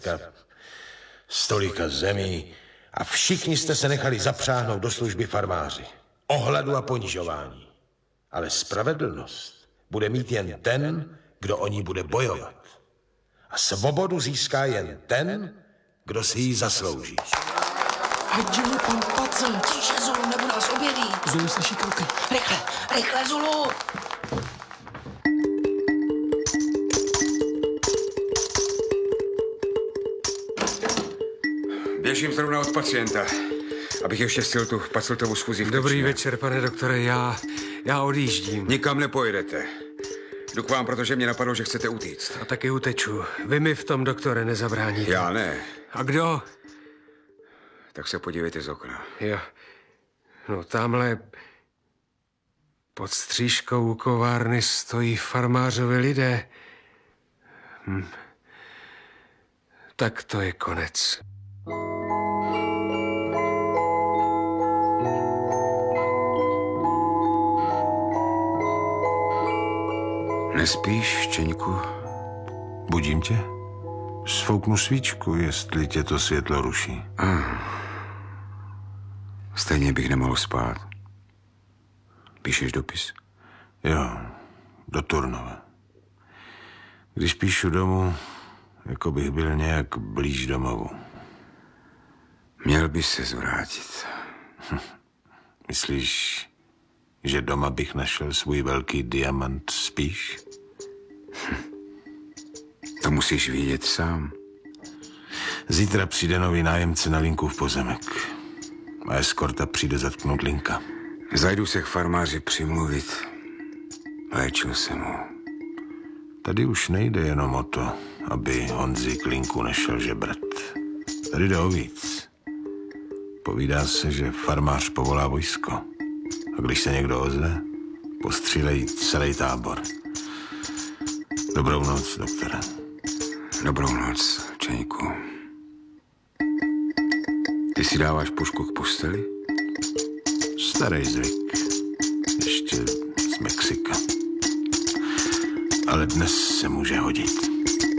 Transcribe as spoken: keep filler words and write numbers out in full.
z tolika zemí a všichni jste se nechali zapřáhnout do služby farmáři. Ohladu a ponižování. Ale spravedlnost bude mít jen ten, kdo o ní bude bojovat. A svobodu získá jen ten, kdo si ji zaslouží. Ať mu pan Pacel. Tiše, Zulu, nebo nás objeví. Zulu slyší kroky. Rychle, rychle, Zulu. Běžím zrovna od pacienta, abych ještě stihl tu Paceltovu schůzi v Dobrý Tečně. večer, pane doktore, já, já odjíždím. Nikam nepojedete. Jdu k vám, protože mě napadlo, že chcete utíct. A taky uteču. Vy mi v tom, doktore, nezabráníte. Já ne. A kdo? Tak se podívejte z okna. Jo. No, tamhle pod střížkou u kovárny stojí farmářovi lidé. Hm. Tak to je konec. Nespíš, Štěňku? Budím tě? Sfouknu svíčku, jestli tě to světlo ruší. Ah. Stejně bych nemohl spát. Píšeš dopis? Jo, do Turnova. Když píšu domů, jako bych byl nějak blíž domovu. Měl bys se zvrátit. Hm. Myslíš, že doma bych našel svůj velký diamant spíš? Hm. To musíš vědět sám. Zítra přijde nový nájemce na linku v pozemek. A eskorta přijde zatknout linka. Zajdu se k farmáři přimluvit. Léčil jsem ho. Tady už nejde jenom o to, aby Honzi linku nešel žebrat. Tady jde o víc. Povídá se, že farmář povolá vojsko. A když se někdo ozve, postřílejí celý tábor. Dobrou noc, doktore. Dobrou noc, Čeňku. Ty si dáváš pušku k posteli? Starý zvyk. Ještě z Mexika. Ale dnes se může hodit.